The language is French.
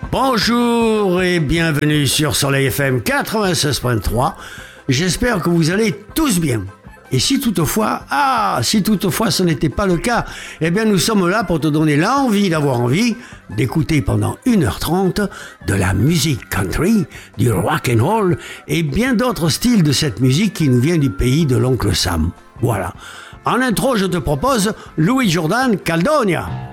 Bonjour et bienvenue sur Soleil FM 96.3. J'espère que vous allez tous bien. Et si toutefois ce n'était pas le cas, eh bien nous sommes là pour te donner l'envie d'avoir envie d'écouter pendant 1h30 de la musique country, du rock and roll et bien d'autres styles de cette musique qui nous vient du pays de l'oncle Sam. Voilà. En intro, je te propose Louis Jordan Caldonia.